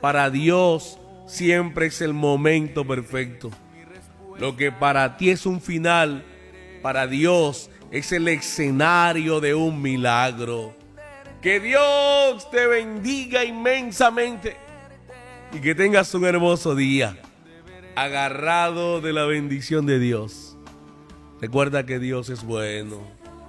Para Dios siempre es el momento perfecto. Lo que para ti es un final, para Dios es el escenario de un milagro. Que Dios te bendiga inmensamente y que tengas un hermoso día, agarrado de la bendición de Dios. Recuerda que Dios es bueno.